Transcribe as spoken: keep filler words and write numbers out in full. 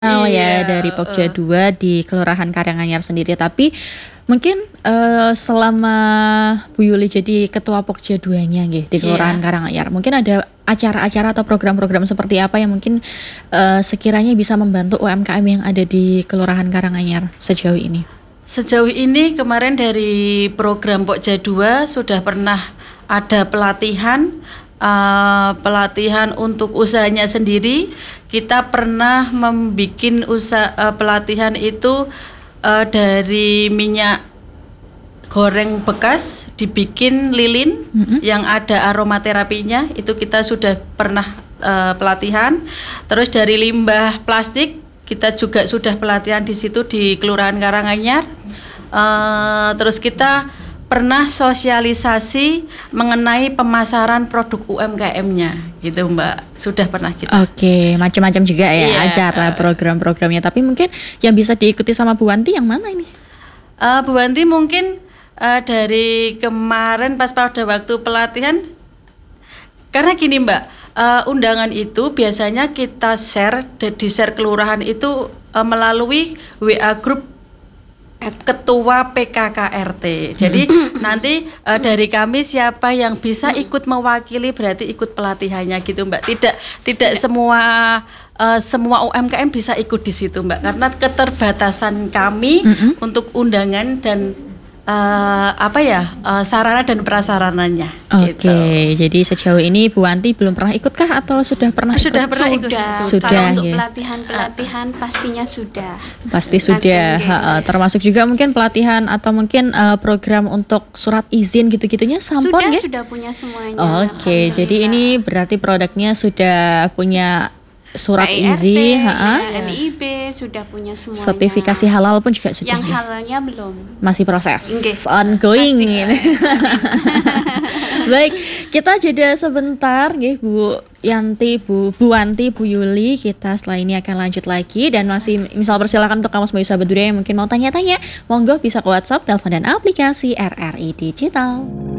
Oh ya, Iya, dari Pokja heeh. dua di Kelurahan Karanganyar sendiri. Tapi mungkin, eee, selama Bu Yuli jadi ketua Pokja dua-nya nggih di Kelurahan Iya. Karanganyar, mungkin ada acara-acara atau program-program seperti apa yang mungkin, eee, sekiranya bisa membantu U M K M yang ada di Kelurahan Karanganyar sejauh ini? Sejauh ini kemarin dari program Pokja dua sudah pernah ada pelatihan, eee, pelatihan untuk usahanya sendiri. Kita pernah membikin usa eee, pelatihan itu, eee, dari minyak goreng bekas dibikin lilin Mhm. yang ada aromaterapinya, itu kita sudah pernah, eee, pelatihan. Terus dari limbah plastik, kita juga sudah pelatihan di situ di Kelurahan Karanganyar. Eee, terus kita pernah sosialisasi mengenai pemasaran produk U M K M-nya gitu, Mbak, sudah pernah kita. Oke, macam-macam juga ya Iya, acara heeh. program-programnya. Tapi mungkin yang bisa diikuti sama Bu Wanti yang mana ini? Eee, Bu Wanti mungkin, eee, dari kemarin pas pada waktu pelatihan karena gini, Mbak, eee, undangan itu biasanya kita share de di-share kelurahan itu, eee, melalui W A grup ketua P K K R T. Jadi nanti, eee, dari kami siapa yang bisa ikut mewakili berarti ikut pelatihannya gitu, Mbak. Tidak tidak semua, eee, semua U M K M bisa ikut di situ, Mbak, karena keterbatasan kami Mhm. untuk undangan dan, eee, apa ya, eee, sarana dan prasarananya gitu. Oke, jadi sejauh ini Bu Wanti belum pernah ikut kah atau sudah pernah ikut? Sudah pernah ikut. Sudah, Sudah, kalau untuk nggih. pelatihan-pelatihan pastinya sudah. Pasti Lagi, sudah, nggih, heeh. nggih. Termasuk juga mungkin pelatihan atau mungkin, eee, program untuk surat izin gitu-gitunya sampun Sudah, nggih? sudah punya semuanya. Oke, jadi ini Alhamdulillah. berarti produknya sudah punya surat K I R T, izin, heeh. ya, M I B sudah punya semuanya. Sertifikasi halal pun juga sudah Yang ya? halalnya belum. Masih proses, Nggih. ongoing Masih, ini. eh, Baik, kita jeda sebentar nggih Bu Yanti, Bu Bu Wanti, Bu Yuli. Kita setelah ini akan lanjut lagi dan masih misal persilakan untuk kamu sebagai sahabat budaya yang mungkin mau tanya-tanya, monggo bisa ke WhatsApp, telepon dan aplikasi R R I Digital.